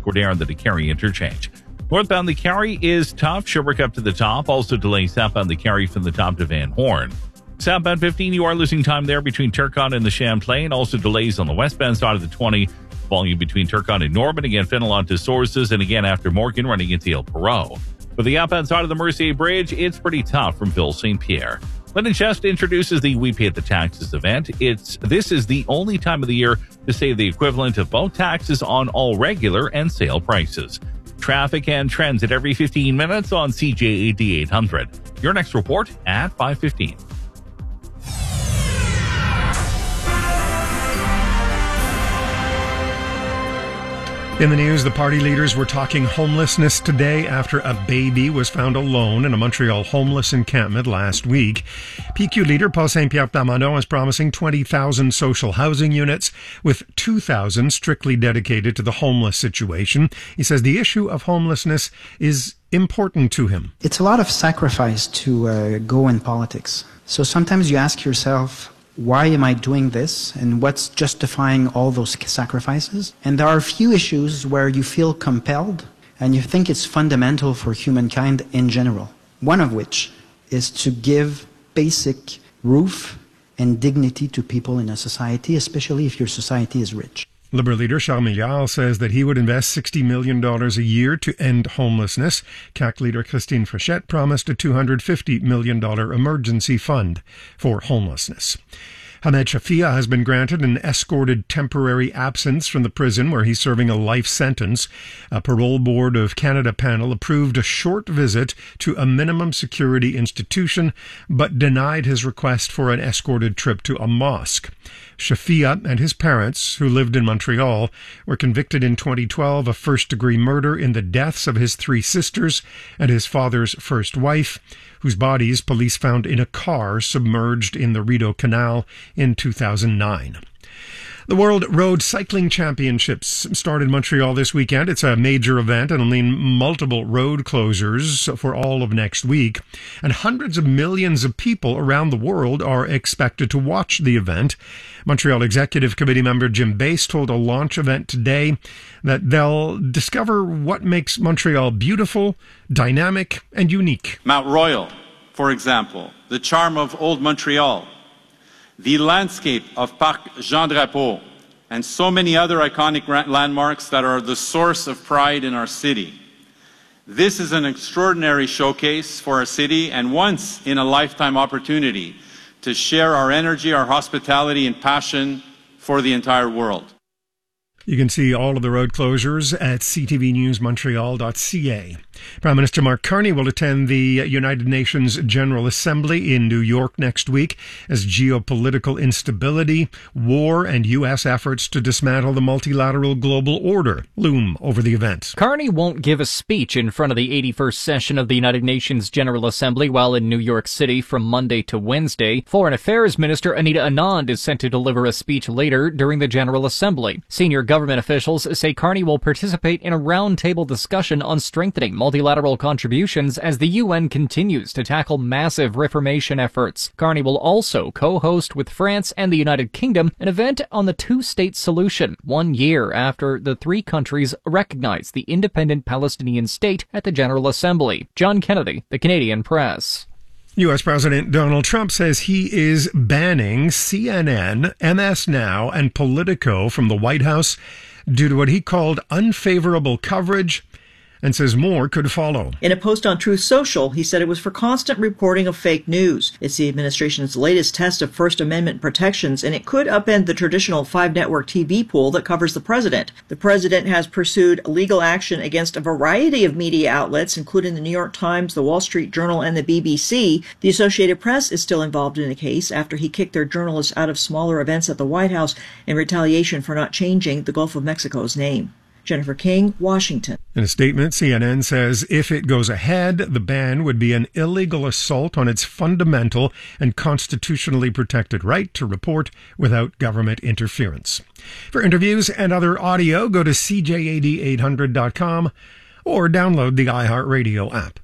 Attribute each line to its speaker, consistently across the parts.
Speaker 1: Lac-Guardière and the Décarie interchange. Northbound the Carry is tough. Sherbrooke up to the top. Also delays southbound the Carry from the top to Van Horn. Southbound 15, you are losing time there between Turcotte and the Champlain. Also delays on the westbound side of the 20. Volume between Turcotte and Norman. Again, Fenelon to Sources. And again, after Morgan, running into El Perot. For the outbound side of the Mercier Bridge, it's pretty tough from Ville St. Pierre. Linden Chest introduces the We Pay the Taxes event. This is the only time of the year to save the equivalent of both taxes on all regular and sale prices. Traffic and trends at every 15 minutes on CJAD 800. Your next report at 5:15.
Speaker 2: In the news, the party leaders were talking homelessness today after a baby was found alone in a Montreal homeless encampment last week. PQ leader Paul Saint-Pierre Plamondon is promising 20,000 social housing units, with 2,000 strictly dedicated to the homeless situation. He says the issue of homelessness is important to him.
Speaker 3: It's a lot of sacrifice to go in politics. So sometimes you ask yourself, why am I doing this, and what's justifying all those sacrifices? And there are a few issues where you feel compelled and you think it's fundamental for humankind in general. One of which is to give basic roof and dignity to people in a society, especially if your society is rich.
Speaker 2: Liberal leader Charles Milliard says that he would invest $60 million a year to end homelessness. CAQ leader Christine Frechette promised a $250 million emergency fund for homelessness. Hamed Shafia has been granted an escorted temporary absence from the prison where he's serving a life sentence. A Parole Board of Canada panel approved a short visit to a minimum security institution, but denied his request for an escorted trip to a mosque. Shafia and his parents, who lived in Montreal, were convicted in 2012 of first-degree murder in the deaths of his 3 sisters and his father's first wife, whose bodies police found in a car submerged in the Rideau Canal in 2009. The World Road Cycling Championships start in Montreal this weekend. It's a major event and will mean multiple road closures for all of next week. And hundreds of millions of people around the world are expected to watch the event. Montreal Executive Committee member Jim Bass told a launch event today that they'll discover what makes Montreal beautiful, dynamic, and unique.
Speaker 4: Mount Royal, for example, the charm of Old Montreal, the landscape of Parc Jean Drapeau, and so many other iconic landmarks that are the source of pride in our city. This is an extraordinary showcase for our city and once-in-a-lifetime opportunity to share our energy, our hospitality, and passion for the entire world.
Speaker 2: You can see all of the road closures at ctvnewsmontreal.ca. Prime Minister Mark Carney will attend the United Nations General Assembly in New York next week as geopolitical instability, war, and U.S. efforts to dismantle the multilateral global order loom over the event.
Speaker 5: Carney won't give a speech in front of the 81st session of the United Nations General Assembly while in New York City from Monday to Wednesday. Foreign Affairs Minister Anita Anand is set to deliver a speech later during the General Assembly. Senior government officials say Carney will participate in a roundtable discussion on strengthening multilateral contributions as the UN continues to tackle massive reformation efforts. Carney will also co-host with France and the United Kingdom an event on the two-state solution, 1 year after the 3 countries recognized the independent Palestinian state at the General Assembly. John Kennedy, The Canadian Press.
Speaker 2: U.S. President Donald Trump says he is banning CNN, MS Now, and Politico from the White House due to what he called unfavorable coverage, and says more could follow.
Speaker 6: In a post on Truth Social, he said it was for constant reporting of fake news. It's the administration's latest test of First Amendment protections, and it could upend the traditional 5-network TV pool that covers the president. The president has pursued legal action against a variety of media outlets, including the New York Times, the Wall Street Journal, and the BBC. The Associated Press is still involved in the case after he kicked their journalists out of smaller events at the White House in retaliation for not changing the Gulf of Mexico's name. Jennifer King, Washington.
Speaker 2: In a statement, CNN says if it goes ahead, the ban would be an illegal assault on its fundamental and constitutionally protected right to report without government interference. For interviews and other audio, go to CJAD800.com or download the iHeartRadio app.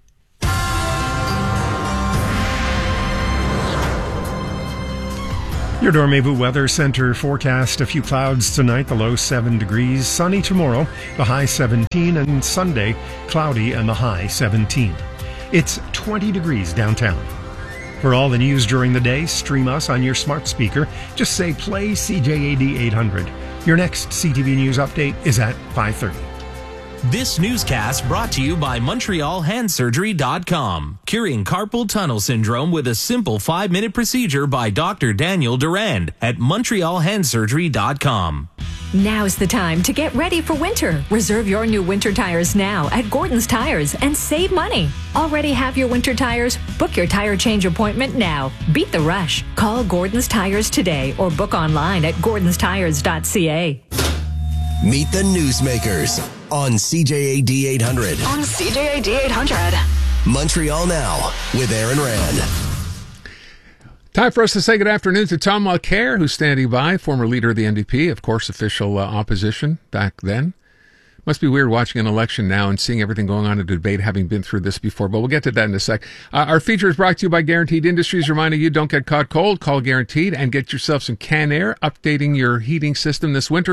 Speaker 2: Your Dormevu Weather Center forecast: a few clouds tonight, the low 7 degrees. Sunny tomorrow, the high 17. And Sunday, cloudy and the high 17. It's 20 degrees downtown. For all the news during the day, stream us on your smart speaker. Just say play CJAD 800. Your next CTV News update is at 5:30.
Speaker 7: This newscast brought to you by MontrealHandSurgery.com. Curing carpal tunnel syndrome with a simple 5-minute procedure by Dr. Daniel Durand at MontrealHandSurgery.com.
Speaker 8: Now's the time to get ready for winter. Reserve your new winter tires now at Gordon's Tires and save money. Already have your winter tires? Book your tire change appointment now. Beat the rush. Call Gordon's Tires today or book online at gordonstires.ca.
Speaker 9: Meet the newsmakers on CJAD 800.
Speaker 10: On CJAD 800.
Speaker 9: Montreal Now with Aaron Rand.
Speaker 11: Time for us to say good afternoon to Tom Mulcair, who's standing by, former leader of the NDP, of course, official opposition back then. Must be weird watching an election now and seeing everything going on in a debate, having been through this before, but we'll get to that in a sec. Our feature is brought to you by Guaranteed Industries, reminding you don't get caught cold. Call Guaranteed and get yourself some Can Air, updating your heating system this winter.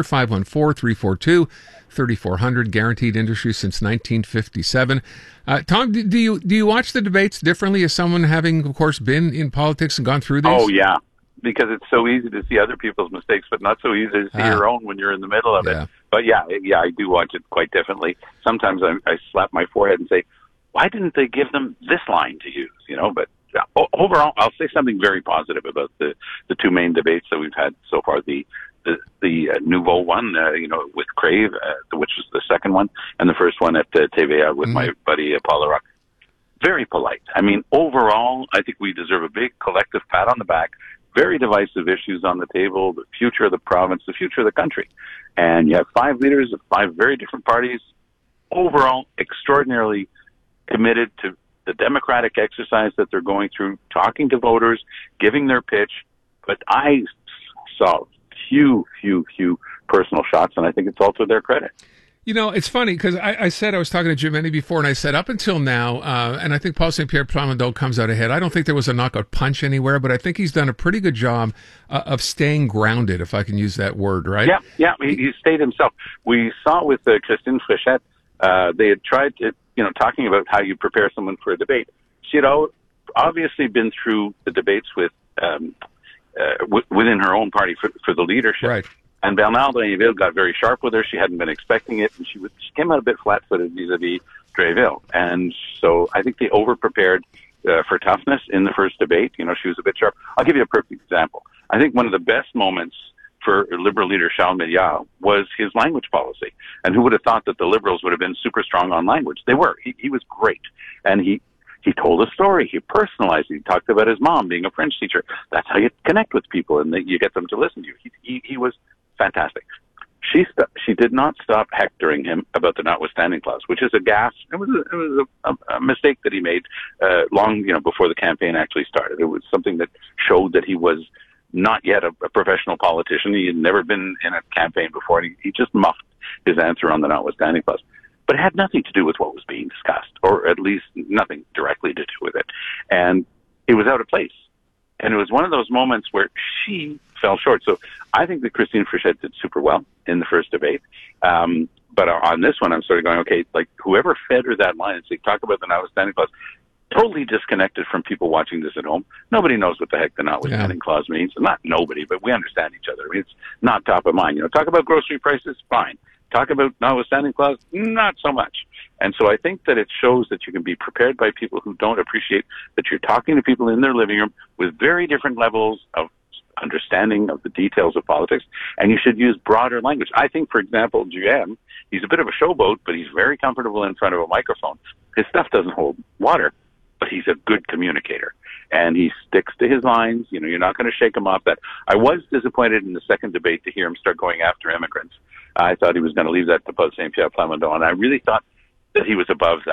Speaker 11: 514-342-3400. Guaranteed Industries since 1957. Tom, do you watch the debates differently as someone having, of course, been in politics and gone through these?
Speaker 12: Oh, yeah, because it's so easy to see other people's mistakes, but not so easy to see your own when you're in the middle of it. But yeah, I do watch it quite differently. Sometimes I slap my forehead and say, why didn't they give them this line to use? But overall, I'll say something very positive about the two main debates that we've had so far. The Nouveau one, with Crave, which was the second one, and the first one at TVA with my buddy Paul Rock. Very polite. I mean, overall, I think we deserve a big collective pat on the back. Very divisive issues on the table: the future of the province, the future of the country. And you have 5 leaders of 5 very different parties, overall extraordinarily committed to the democratic exercise that they're going through, talking to voters, giving their pitch. But I saw few personal shots, and I think it's all to their credit.
Speaker 11: It's funny because I said, I was talking to Jim Enney before, and I said up until now, and I think Paul St. Pierre Plamondon comes out ahead. I don't think there was a knockout punch anywhere, but I think he's done a pretty good job of staying grounded, if I can use that word, right?
Speaker 12: Yeah, he stayed himself. We saw with Christine Frechette, they had tried to, talking about how you prepare someone for a debate. She had obviously been through the debates with within her own party for the leadership.
Speaker 11: Right.
Speaker 12: And Bernard Drainville got very sharp with her. She hadn't been expecting it, and she came out a bit flat-footed vis-a-vis Drainville. And so I think they over-prepared for toughness in the first debate. She was a bit sharp. I'll give you a perfect example. I think one of the best moments for Liberal leader Charles Milliard was his language policy. And who would have thought that the Liberals would have been super strong on language? They were. He was great. And he told a story. He personalized it. He talked about his mom being a French teacher. That's how you connect with people, and you get them to listen to you. He was fantastic. She did not stop hectoring him about the notwithstanding clause, which is a gaffe. It was a mistake that he made long before the campaign actually started. It was something that showed that he was not yet a professional politician. He had never been in a campaign before, and he just muffed his answer on the notwithstanding clause. But it had nothing to do with what was being discussed, or at least nothing directly to do with it. And it was out of place. And it was one of those moments where she fell short. So I think that Christine Frechette did super well in the first debate. But on this one, I'm sort of going, okay, like whoever fed her that line and say, talk about the notwithstanding clause, totally disconnected from people watching this at home. Nobody knows what the heck the notwithstanding clause means. Not nobody, but we understand each other. I mean, it's not top of mind. Talk about grocery prices, fine. Talk about notwithstanding clause, not so much. And so I think that it shows that you can be prepared by people who don't appreciate that you're talking to people in their living room with very different levels of understanding of the details of politics, and you should use broader language. I think, for example, GM, he's a bit of a showboat, but he's very comfortable in front of a microphone. His stuff doesn't hold water, but he's a good communicator. And he sticks to his lines. You're not going to shake him off that. I was disappointed in the second debate to hear him start going after immigrants. I thought he was going to leave that to Paul St. Pierre Plamondon, and I really thought that he was above that.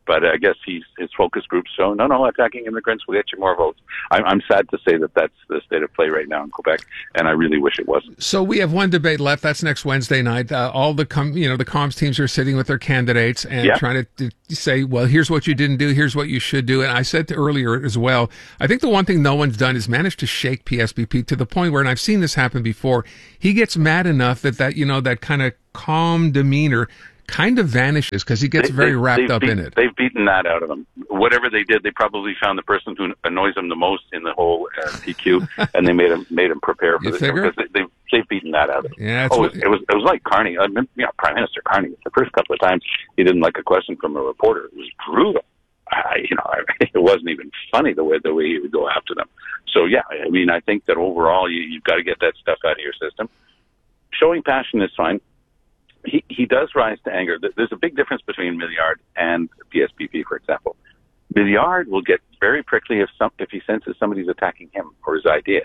Speaker 12: But I guess his focus group, so no, attacking immigrants will get you more votes. I'm sad to say that that's the state of play right now in Quebec, and I really wish it wasn't.
Speaker 11: So we have one debate left. That's next Wednesday night. All the comms teams are sitting with their candidates and trying to say, well, here's what you didn't do, here's what you should do. And I said earlier as well, I think the one thing no one's done is managed to shake PSPP to the point where, and I've seen this happen before, he gets mad enough that kind of calm demeanor kind of vanishes because he gets very wrapped up in it.
Speaker 12: They've beaten that out of him. Whatever they did, they probably found the person who annoys them the most in the whole PQ, and they made him prepare for this. Because they've beaten that out of him. Yeah, it was like Carney, Prime Minister Carney. The first couple of times he didn't like a question from a reporter. It was brutal. It wasn't even funny the way he would go after them. So yeah, I think that overall you've got to get that stuff out of your system. Showing passion is fine. He does rise to anger. There's a big difference between Milliard and PSPP, for example. Milliard will get very prickly if he senses somebody's attacking him or his ideas.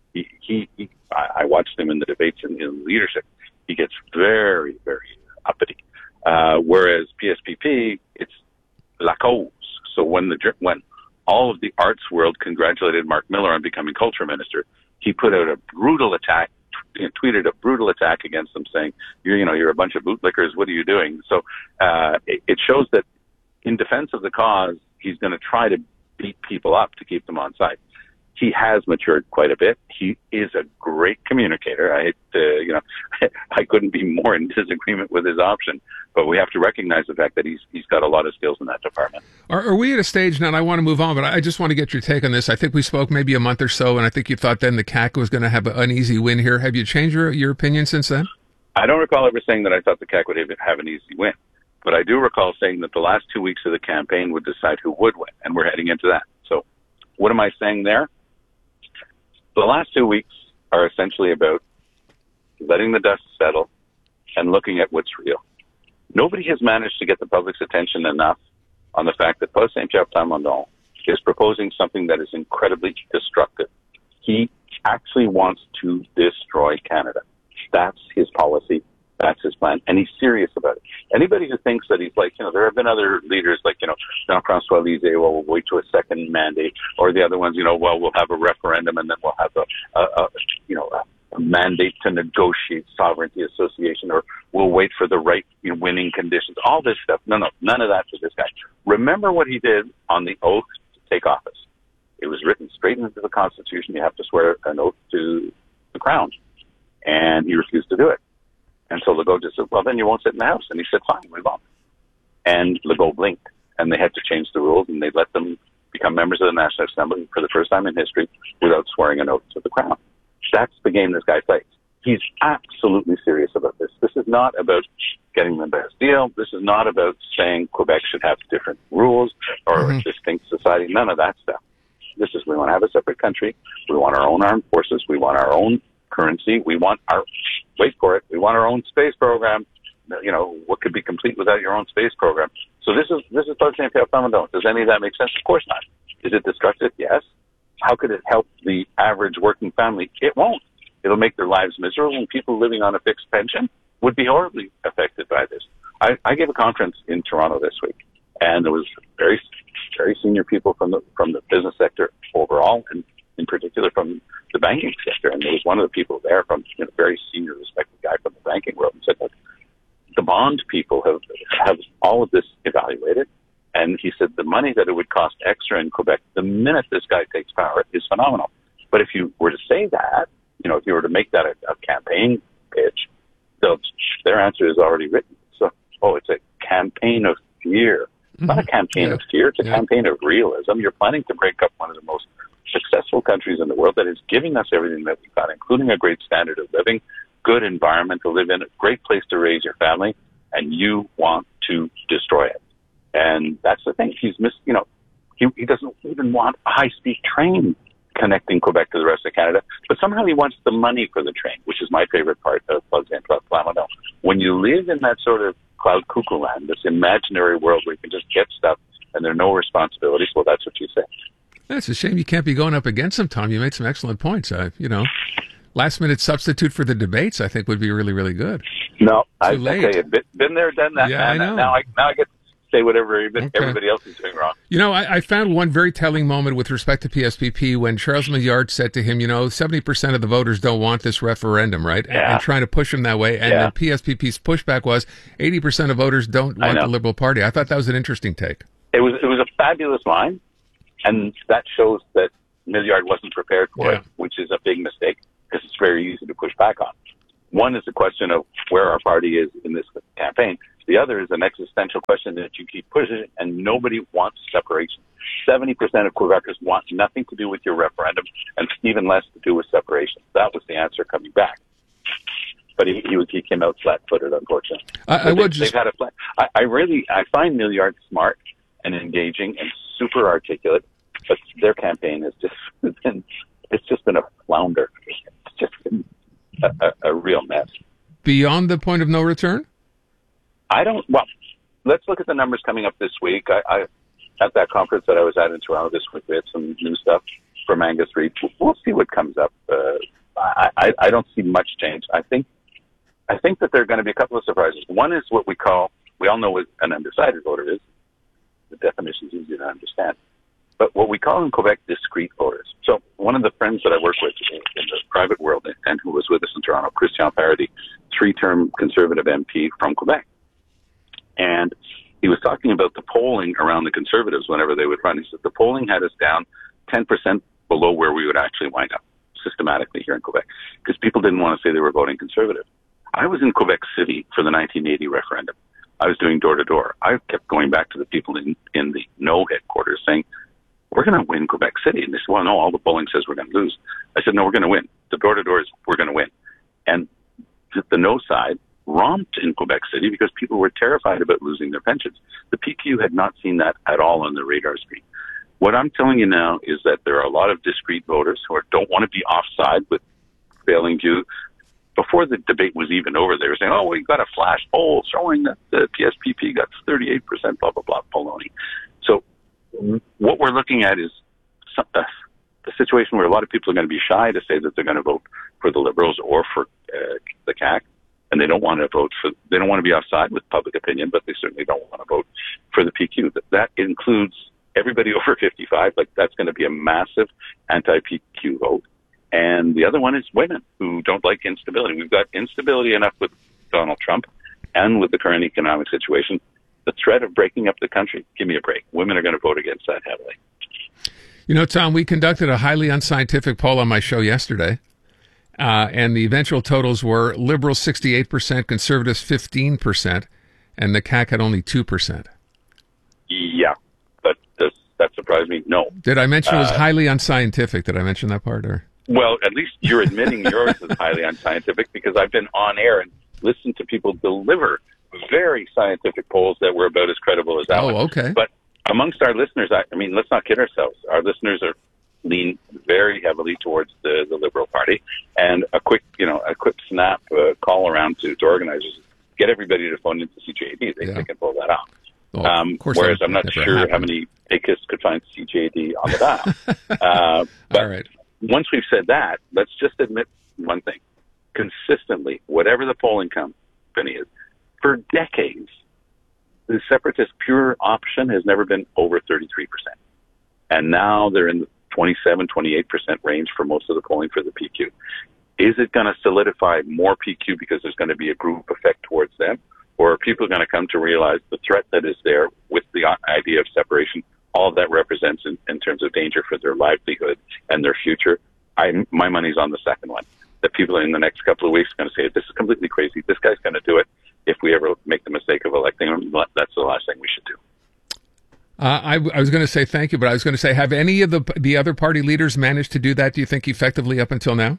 Speaker 12: I watched him in the debates in leadership. He gets very, very uppity. Whereas PSPP, it's la cause. So when all of the arts world congratulated Mark Miller on becoming culture minister, he put out a brutal attack. Tweeted a brutal attack against them, saying, "You're a bunch of bootlickers. What are you doing?" So it shows that, in defense of the cause, he's going to try to beat people up to keep them on side. He has matured quite a bit. He is a great communicator. I couldn't be more in disagreement with his option, but we have to recognize the fact that he's got a lot of skills in that department.
Speaker 11: Are we at a stage now, and I want to move on, but I just want to get your take on this. I think we spoke maybe a month or so, and I think you thought then the CAQ was going to have an easy win here. Have you changed your opinion since then?
Speaker 12: I don't recall ever saying that I thought the CAQ would have an easy win, but I do recall saying that the last 2 weeks of the campaign would decide who would win, and we're heading into that. So what am I saying there? The last 2 weeks are essentially about letting the dust settle and looking at what's real. Nobody has managed to get the public's attention enough on the fact that Paul Saint-Pierre Plamondon is proposing something that is incredibly destructive. He actually wants to destroy Canada. That's his policy. That's his plan. And he's serious about it. Anybody who thinks that he's like, there have been other leaders like, Jean-François Lisée, we'll wait to a second mandate, or the other ones, we'll have a referendum and then we'll have a mandate to negotiate sovereignty association, or we'll wait for the right winning conditions. All this stuff. No, none of that for this guy. Remember what he did on the oath to take office. It was written straight into the Constitution. You have to swear an oath to the crown. And he refused to do it. And so Legault just said, well, then you won't sit in the House. And he said, fine, move on. And Legault blinked. And they had to change the rules, and they let them become members of the National Assembly for the first time in history without swearing an oath to the crown. That's the game this guy plays. He's absolutely serious about this. This is not about getting the best deal. This is not about saying Quebec should have different rules or a distinct society. None of that stuff. This is, we want to have a separate country. We want our own armed forces. We want our own currency. We want wait for it, we want our own space program. What could be complete without your own space program? So this is Paul Saint-Pierre Plamondon. Does any of that make sense? Of course not. Is it destructive? Yes. How could it help the average working family? It won't. It'll make their lives miserable, and people living on a fixed pension would be horribly affected by this. I gave a conference in Toronto this week, and there was very, very senior people from the business sector overall, and in particular from the banking sector. And there was one of the people there from a very senior, respected guy from the banking world, and said, look, the bond people have all of this evaluated. And he said the money that it would cost extra in Quebec the minute this guy takes power is phenomenal. But if you were to say that, if you were to make that a campaign pitch, their answer is already written. So, it's a campaign of fear. It's not a campaign of fear. It's a campaign of realism. You're planning to break up one of the most successful countries in the world that is giving us everything that we've got, including a great standard of living, good environment to live in, a great place to raise your family, and you want to destroy it. And that's the thing. He doesn't even want a high-speed train connecting Quebec to the rest of Canada, but somehow he wants the money for the train, which is my favorite part of Plamondon. When you live in that sort of cloud cuckoo land, this imaginary world where you can just get stuff and there are no responsibilities, well, that's what you say.
Speaker 11: That's a shame you can't be going up against him, Tom. You made some excellent points. Last-minute substitute for the debates, I think, would be really, really good.
Speaker 12: No, I tell you, been there, done that.
Speaker 11: Yeah, I know.
Speaker 12: Now I get to say whatever everybody else is doing wrong.
Speaker 11: You know, I found one very telling moment with respect to PSPP when Charles Milliard said to him, 70% of the voters don't want this referendum, right? And trying to push him that way. And then PSPP's pushback was 80% of voters don't want the Liberal Party. I thought that was an interesting take.
Speaker 12: It was a fabulous line, and that shows that Milliard wasn't prepared for it, which is a big mistake because it's very easy to push back on. One is the question of where our party is in this campaign. The other is an existential question that you keep pushing, and nobody wants separation. 70% of Quebecers want nothing to do with your referendum, and even less to do with separation. That was the answer coming back. But he came out flat-footed, unfortunately. They've had a flat. I find Milliard smart and engaging and super articulate, but their campaign has just been a flounder. It's just been a real mess.
Speaker 11: Beyond the point of no return?
Speaker 12: Well, let's look at the numbers coming up this week. I at that conference that I was at in Toronto this week, we had some new stuff from Angus Reid. We'll see what comes up. I don't see much change. I think that there are going to be a couple of surprises. One is what we all know what an undecided voter is. The definition is easy to understand. But what we call in Quebec discrete voters. So one of the friends that I work with in the private world and who was with us in Toronto, Christian Paradis, 3-term Conservative MP from Quebec. And he was talking about the polling around the Conservatives whenever they would run. He said the polling had us down 10% below where we would actually wind up systematically here in Quebec because people didn't want to say they were voting Conservative. I was in Quebec City for the 1980 referendum. I was doing door-to-door. I kept going back to the people in the no headquarters saying, we're going to win Quebec City. And they said, well, no, all the polling says we're going to lose. I said, no, we're going to win. The door-to-door is we're going to win. And the no side romped in Quebec City because people were terrified about losing their pensions. The PQ had not seen that at all on the radar screen. What I'm telling you now is that there are a lot of discrete voters who don't want to be offside with failing to. Before the debate was even over, they were saying, oh, we got a flash poll showing that the PSPP got 38%, blah, blah, blah, baloney. So what we're looking at is a situation where a lot of people are going to be shy to say that they're going to vote for the Liberals or for the CAQ, and they don't want to be offside with public opinion, but they certainly don't want to vote for the PQ. That includes everybody over 55. Like, that's going to be a massive anti-PQ vote. And the other one is women who don't like instability. We've got instability enough with Donald Trump and with the current economic situation. The threat of breaking up the country, give me a break. Women are going to vote against that heavily.
Speaker 11: Tom, we conducted a highly unscientific poll on my show yesterday, and the eventual totals were Liberals 68%, Conservatives 15%, and the CAQ had only 2%.
Speaker 12: Yeah, but does that surprise me? No.
Speaker 11: Did I mention it was highly unscientific? Did I mention that part? Or?
Speaker 12: Well, at least you're admitting yours is highly unscientific, because I've been on air and listened to people deliver very scientific polls that were about as credible as that one.
Speaker 11: Okay.
Speaker 12: But amongst our listeners, I mean, let's not kid ourselves. Our listeners lean very heavily towards the Liberal Party, and a quick snap call around to organizers, get everybody to phone into CJAD. They can pull that off.
Speaker 11: Well,
Speaker 12: whereas I'm not sure how many Paykists could find CJAD on the dial. But
Speaker 11: all right.
Speaker 12: Once we've said that, let's just admit one thing. Consistently, whatever the polling company is, for decades, the separatist pure option has never been over 33%. And now they're in the 27, 28% range for most of the polling for the PQ. Is it going to solidify more PQ because there's going to be a group effect towards them? Or are people going to come to realize the threat that is there with the idea of separation, all of that represents in terms of danger for their livelihood and their future? My money's on the second one. That people in the next couple of weeks are going to say, this is completely crazy. This guy's going to do it. If we ever make the mistake of electing him, that's the last thing we should do.
Speaker 11: I was going to say thank you, but I was going to say, have any of the other party leaders managed to do that, do you think, effectively up until now?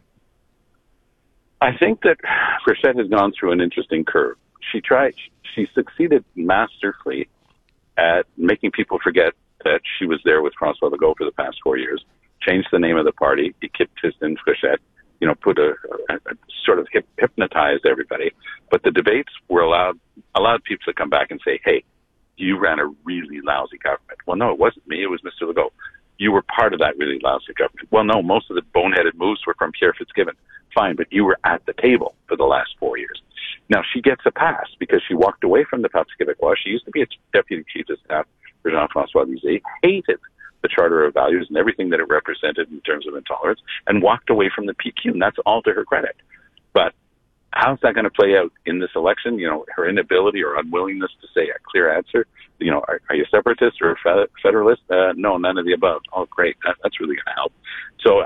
Speaker 12: I think that Frechette has gone through an interesting curve. She succeeded masterfully at making people forget that she was there with François Legault for the past 4 years, changed the name of the party, Équipe Frechette, put a sort of hypnotized everybody. But the debates were allowed people to come back and say, hey, you ran a really lousy government. Well, no, it wasn't me. It was Mr. Legault. You were part of that really lousy government. Well, no, most of the boneheaded moves were from Pierre Fitzgibbon. Fine, but you were at the table for the last 4 years. Now, she gets a pass because she walked away from the Parti Québécois. She used to be a deputy chief of staff for Jean-François Lisée, hated the Charter of Values and everything that it represented in terms of intolerance, and walked away from the PQ, and that's all to her credit. But how's that going to play out in this election? Her inability or unwillingness to say a clear answer. Are you a separatist or a federalist? No, none of the above. Oh, great. That's really going to help. So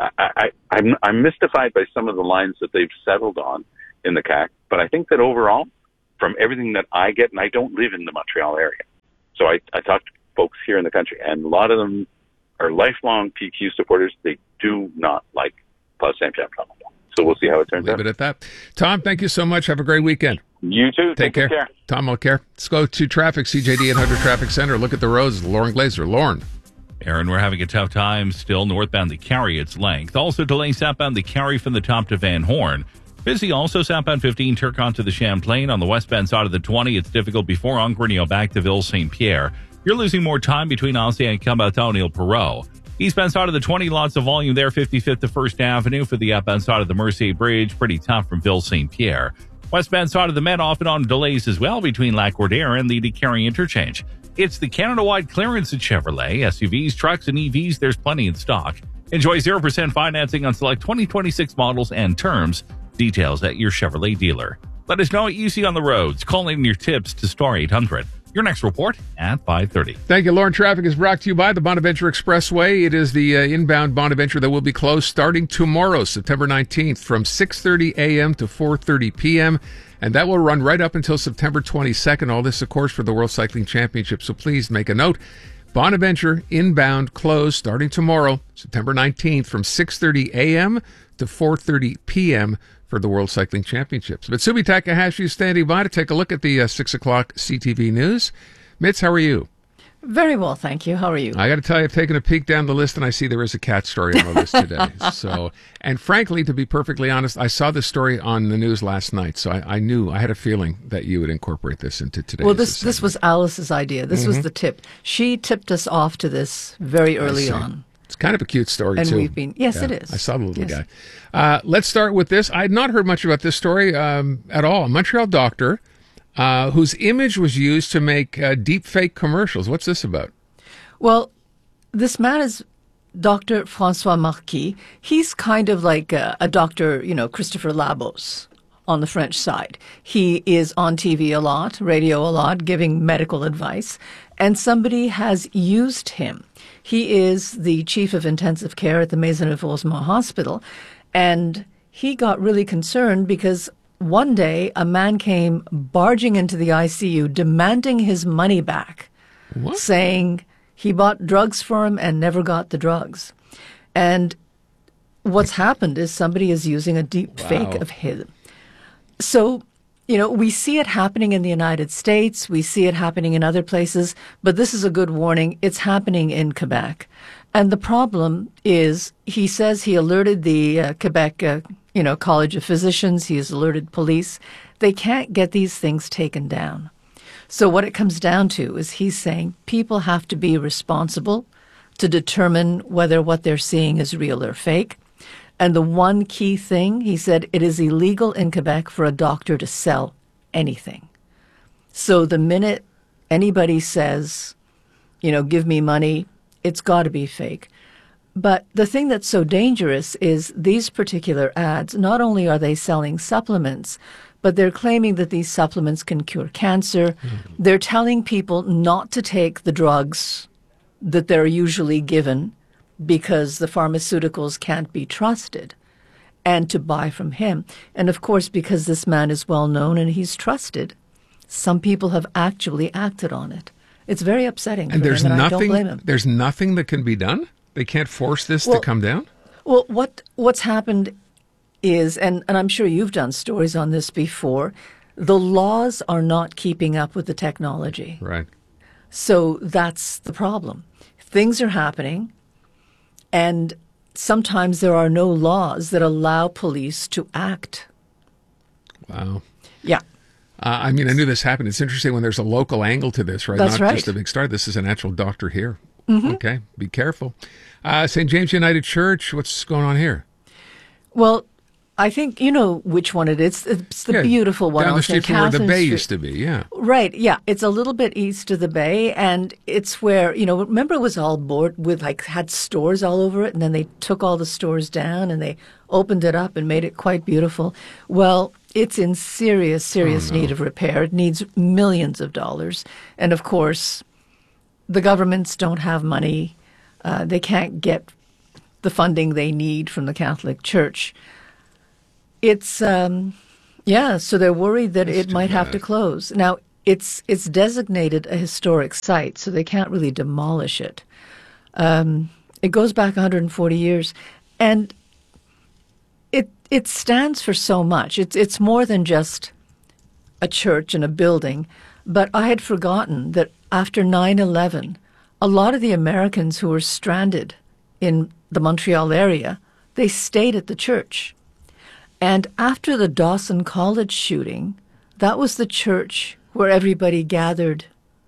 Speaker 12: I'm mystified by some of the lines that they've settled on in the CAQ, but I think that overall, from everything that I get, and I don't live in the Montreal area, so I talk to folks here in the country, and a lot of them are lifelong PQ supporters. They do not like Claude Saint-Pierre Plamondon. So we'll see how it turns out.
Speaker 11: Leave it at that. Tom, thank you so much. Have a great weekend.
Speaker 12: You too.
Speaker 11: Take care. Tom Mulcair. Let's go to traffic, CJD 800 Traffic Center. Look at the roads. Lauren Glazer. Lauren.
Speaker 1: Aaron, we're having a tough time still northbound the Carry its length. Also delaying southbound the Carry from the top to Van Horn. Busy also southbound 15 Turcotte to the Champlain. On the westbound side of the 20, it's difficult before Angrignon back to Ville St. Pierre. You're losing more time between Ancien and Cambaton and Ile-Perrot. Eastbound side of the 20, lots of volume there, 55th to 1st Avenue. For the outbound side of the Mercier Bridge, pretty tough from Ville St. Pierre. Westbound side of the Met off and on delays as well between Lac-Cordaire and the Carry interchange. It's the Canada-wide clearance at Chevrolet. SUVs, trucks, and EVs, there's plenty in stock. Enjoy 0% financing on select 2026 models and terms. Details at your Chevrolet dealer. Let us know what you see on the roads. Call in your tips to Star 800. Your next report at 5:30.
Speaker 11: Thank you, Lauren. Traffic is brought to you by the Bonaventure Expressway. It is the inbound Bonaventure that will be closed starting tomorrow, September 19th, from 6:30 a.m. to 4:30 p.m., and that will run right up until September 22nd. All this, of course, for the World Cycling Championship, so please make a note. Bonaventure inbound closed starting tomorrow, September 19th, from 6:30 a.m. to 4:30 p.m., for the World Cycling Championships. Mitsubi Takahashi is standing by to take a look at the 6 o'clock CTV News. Mitz, how are you?
Speaker 13: Very well, thank you. How are you?
Speaker 11: I got to tell you, I've taken a peek down the list, and I see there is a cat story on the list today. And frankly, to be perfectly honest, I saw this story on the news last night, so I knew, I had a feeling that you would incorporate this into today's
Speaker 13: Well, this was Alice's idea. This was the tip. She tipped us off to this very early on.
Speaker 11: It's kind of a cute story,
Speaker 13: and
Speaker 11: too.
Speaker 13: We've been, yes, it is.
Speaker 11: I saw the little guy. Let's start with this. I had not heard much about this story at all. A Montreal doctor whose image was used to make deep fake commercials. What's this about?
Speaker 13: Well, this man is Dr. Francois Marquis. He's kind of like a Dr., Christopher Labos on the French side. He is on TV a lot, radio a lot, giving medical advice, and somebody has used him. He is the chief of intensive care at the Maisonneuve-Rosemont Hospital, and he got really concerned because one day a man came barging into the ICU demanding his money back, saying he bought drugs for him and never got the drugs. And what's happened is somebody is using a deep fake of him. So, we see it happening in the United States. We see it happening in other places. But this is a good warning. It's happening in Quebec. And the problem is, he says he alerted the Quebec, College of Physicians. He has alerted police. They can't get these things taken down. So what it comes down to is he's saying people have to be responsible to determine whether what they're seeing is real or fake. And the one key thing, he said, it is illegal in Quebec for a doctor to sell anything. So the minute anybody says, give me money, it's got to be fake. But the thing that's so dangerous is these particular ads, not only are they selling supplements, but they're claiming that these supplements can cure cancer. They're telling people not to take the drugs that they're usually given because the pharmaceuticals can't be trusted, and to buy from him. And of course, because this man is well known and he's trusted, some people have actually acted on it. It's very upsetting.
Speaker 11: And there's
Speaker 13: nothing. I don't blame him.
Speaker 11: There's nothing that can be done. They can't force this to come down.
Speaker 13: Well, what's happened is, and I'm sure you've done stories on this before, the laws are not keeping up with the technology.
Speaker 11: Right.
Speaker 13: So that's the problem. Things are happening, and sometimes there are no laws that allow police to act.
Speaker 11: Wow.
Speaker 13: Yeah.
Speaker 11: I knew this happened. It's interesting when there's a local angle to this, right?
Speaker 13: That's
Speaker 11: Not
Speaker 13: right.
Speaker 11: just a big star. This is an actual doctor here.
Speaker 13: Mm-hmm.
Speaker 11: Okay, be careful. St. James United Church, what's going on here?
Speaker 13: Well, I think you know which one it is. It's the beautiful one
Speaker 11: down
Speaker 13: on
Speaker 11: the street
Speaker 13: St.
Speaker 11: from where the
Speaker 13: Catherine
Speaker 11: bay
Speaker 13: Street.
Speaker 11: used to be. Yeah,
Speaker 13: Right, yeah. It's a little bit east of the bay, and it's where, remember it was all board with, had stores all over it, and then they took all the stores down, and they opened it up and made it quite beautiful. Well, it's in serious need of repair. It needs millions of dollars. And, of course, the governments don't have money. They can't get the funding they need from the Catholic Church. It's... so they're worried that it might have to close. Now, it's designated a historic site, so they can't really demolish it. It goes back 140 years, and it stands for so much. It's more than just a church and a building, but I had forgotten that after 9/11, a lot of the Americans who were stranded in the Montreal area, they stayed at the church. And after the Dawson College shooting, that was the church where everybody gathered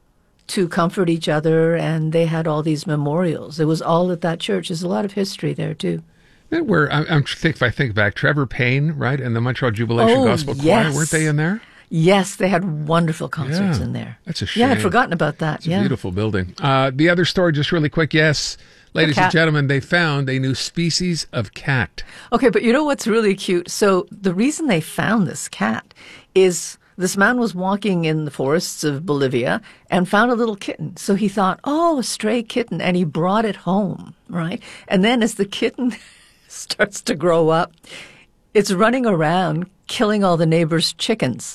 Speaker 13: to comfort each other, and they had all these memorials. It was all at that church. There's a lot of history there, too.
Speaker 11: Where if I think back, Trevor Payne, right, and the Montreal Jubilation Gospel Choir, weren't they in there?
Speaker 13: Yes, they had wonderful concerts in there.
Speaker 11: That's a shame.
Speaker 13: Yeah, I'd forgotten about that.
Speaker 11: It's a beautiful building. The other story, just really quick, yes. Ladies and gentlemen, they found a new species of cat.
Speaker 13: Okay, but you know what's really cute? So the reason they found this cat is this man was walking in the forests of Bolivia and found a little kitten. So he thought, oh, a stray kitten, and he brought it home, right? And then as the kitten starts to grow up, it's running around killing all the neighbors' chickens.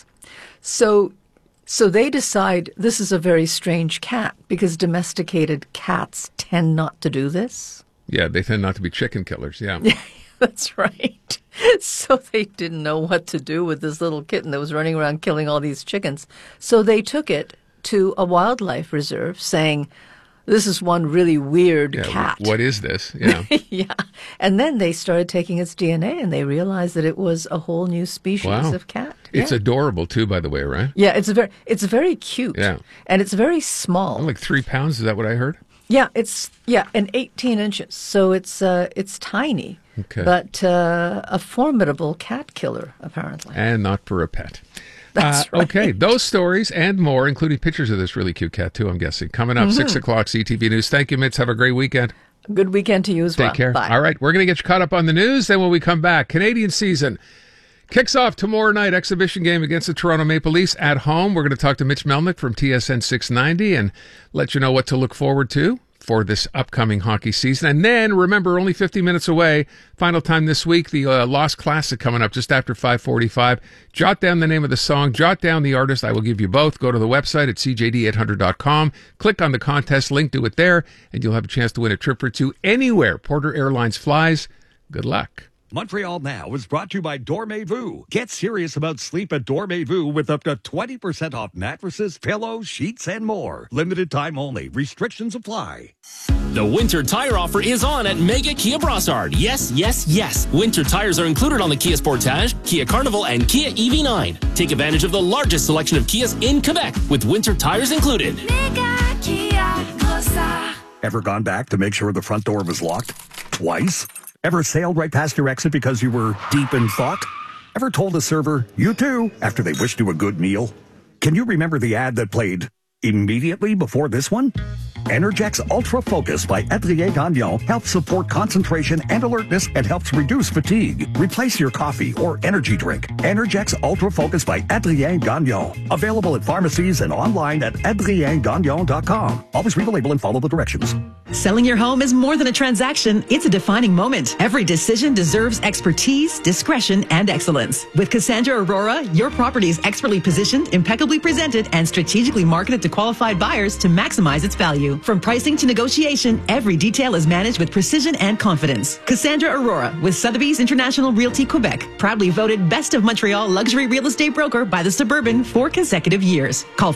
Speaker 13: So they decide this is a very strange cat because domesticated cats tend not to do this.
Speaker 11: Yeah, they tend not to be chicken killers, yeah.
Speaker 13: That's right. So they didn't know what to do with this little kitten that was running around killing all these chickens. So they took it to a wildlife reserve saying, this is one really weird cat.
Speaker 11: What is this? Yeah.
Speaker 13: Yeah. And then they started taking its DNA and they realized that it was a whole new species of cat.
Speaker 11: It's adorable too, by the way, right?
Speaker 13: Yeah, it's very cute.
Speaker 11: Yeah.
Speaker 13: And it's very small.
Speaker 11: Like 3 pounds, is that what I heard?
Speaker 13: Yeah, and 18 inches. So it's tiny.
Speaker 11: Okay.
Speaker 13: But a formidable cat killer, apparently.
Speaker 11: And not for a pet.
Speaker 13: That's right.
Speaker 11: Okay, those stories and more, including pictures of this really cute cat, too, I'm guessing. Coming up, 6 o'clock, CTV News. Thank you, Mitz. Have a great weekend.
Speaker 13: Good weekend to you as well.
Speaker 11: Take care.
Speaker 13: Bye.
Speaker 11: All right, we're going to get you caught up on the news. Then when we come back, Canadian season kicks off tomorrow night, exhibition game against the Toronto Maple Leafs at home. We're going to talk to Mitch Melnick from TSN 690 and let you know what to look forward to for this upcoming hockey season. And then, remember, only 50 minutes away, final time this week, the Lost Classic coming up just after 5:45. Jot down the name of the song, jot down the artist. I will give you both. Go to the website at cjd800.com, click on the contest link, do it there, and you'll have a chance to win a trip or two anywhere Porter Airlines flies. Good luck.
Speaker 14: Montreal Now is brought to you by Dormez-vous. Get serious about sleep at Dormez-vous with up to 20% off mattresses, pillows, sheets, and more. Limited time only. Restrictions apply.
Speaker 7: The winter tire offer is on at Mega Kia Brossard. Yes, yes, yes. Winter tires are included on the Kia Sportage, Kia Carnival, and Kia EV9. Take advantage of the largest selection of Kias in Quebec with winter tires included.
Speaker 15: Mega Kia Brossard.
Speaker 14: Ever gone back to make sure the front door was locked? Twice? Ever sailed right past your exit because you were deep in thought? Ever told a server, you too, after they wished you a good meal? Can you remember the ad that played immediately before this one? Energex Ultra Focus by Adrien Gagnon helps support concentration and alertness and helps reduce fatigue. Replace your coffee or energy drink. Energex Ultra Focus by Adrien Gagnon. Available at pharmacies and online at adriengagnon.com. Always read the label and follow the directions.
Speaker 16: Selling your home is more than a transaction. It's a defining moment. Every decision deserves expertise, discretion, and excellence. With Cassandra Aurora, your property is expertly positioned, impeccably presented, and strategically marketed to qualified buyers to maximize its value. From pricing to negotiation, every detail is managed with precision and confidence. Cassandra Aurora with Sotheby's International Realty Quebec, proudly voted Best of Montreal Luxury Real Estate Broker by The Suburban 4 consecutive years. Call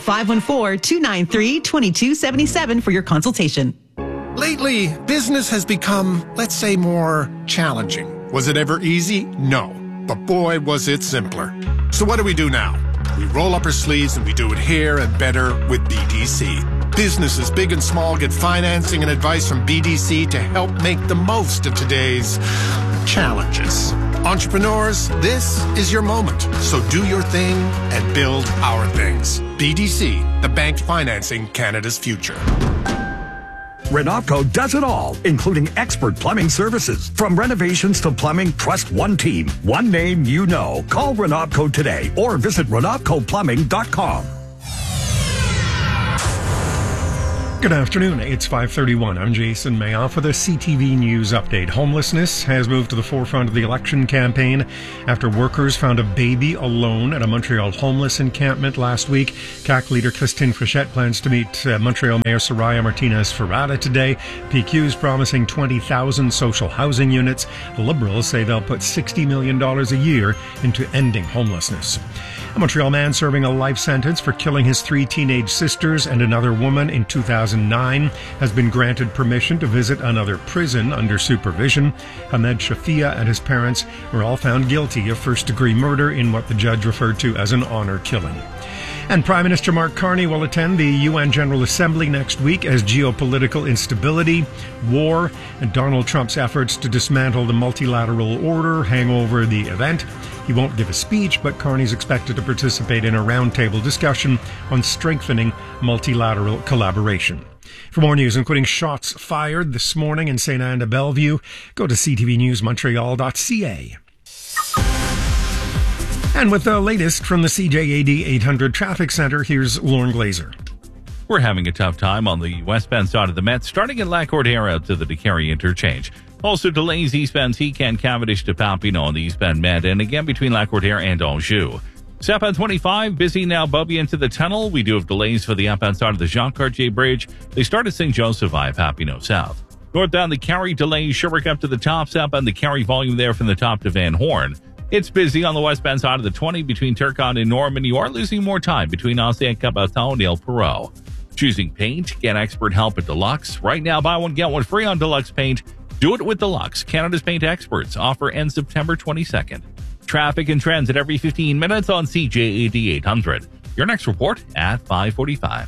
Speaker 16: 514-293-2277 for your consultation.
Speaker 17: Lately, business has become, let's say, more challenging. Was it ever easy? No. But boy, was it simpler. So what do we do now? We roll up our sleeves and we do it here and better with BDC. Businesses big and small get financing and advice from BDC to help make the most of today's challenges. Entrepreneurs, this is your moment. So do your thing and build our things. BDC, the bank financing Canada's future.
Speaker 14: Renopco does it all, including expert plumbing services. From renovations to plumbing, trust one team, one name you know. Call Renopco today or visit RenopcoPlumbing.com.
Speaker 2: Good afternoon. It's 5:31. I'm Jason Mayoff with a CTV News update. Homelessness has moved to the forefront of the election campaign after workers found a baby alone at a Montreal homeless encampment last week. CAQ leader Christine Frechette plans to meet Montreal Mayor Soraya Martinez-Ferrada today. PQ is promising 20,000 social housing units. The Liberals say they'll put $60 million a year into ending homelessness. A Montreal man serving a life sentence for killing his 3 teenage sisters and another woman in 2009 has been granted permission to visit another prison under supervision. Hamed Shafia and his parents were all found guilty of first-degree murder in what the judge referred to as an honor killing. And Prime Minister Mark Carney will attend the UN General Assembly next week as geopolitical instability, war, and Donald Trump's efforts to dismantle the multilateral order hang over the event. He won't give a speech, but Carney's expected to participate in a roundtable discussion on strengthening multilateral collaboration. For more news, including shots fired this morning in St. Anne de Bellevue, go to ctvnewsmontreal.ca. And with the latest from the CJAD 800 Traffic Center, here's Lauren Glazer.
Speaker 1: We're having a tough time on the westbound side of the Met, starting at Lac-Cordaire out to the DeCarry interchange. Also delays eastbound Secan Cavendish to Papineau on the eastbound Met, and again between Lac-Cordaire and Anjou. Southbound 25, busy now Bubby into the tunnel. We do have delays for the outbound side of the Jean Cartier Bridge. They start at St. Joseph via Papineau South. Northbound the Carry delays, Sherbrooke up to the top. Southbound the Carry volume there from the top to Van Horn. It's busy on the westbound side of the 20 between Turcotte and Norman. You are losing more time between Ancien Cabaton and El Perot. Choosing paint, get expert help at Deluxe. Right now, buy one, get one free on Deluxe Paint. Do it with Deluxe, Canada's paint experts. Offer ends September 22nd. Traffic and trends at every 15 minutes on CJAD 800. Your next report at 5:45.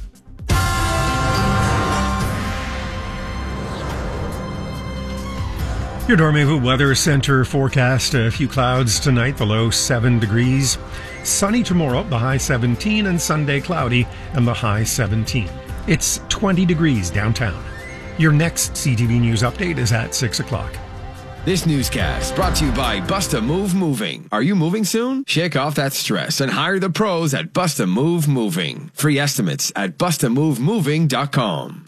Speaker 2: Your Dormez-vous Weather Center forecast: a few clouds tonight, the low 7 degrees. Sunny tomorrow, the high 17, and Sunday cloudy and the high 17. It's 20 degrees downtown. Your next CTV News update is at 6 o'clock.
Speaker 18: This newscast brought to you by Bust a Move Moving. Are you moving soon? Shake off that stress and hire the pros at Bust a Move Moving. Free estimates at bustamovemoving.com.